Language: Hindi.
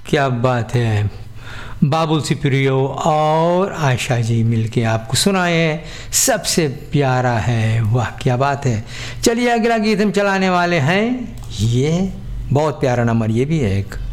क्या बात है। बाबुल सिप्रियो और आयशा जी मिलके आपको सुनाए हैं सबसे प्यारा है। वाह क्या बात है। चलिए अगला गीत हम चलाने वाले हैं, ये बहुत प्यारा नंबर ये भी है एक।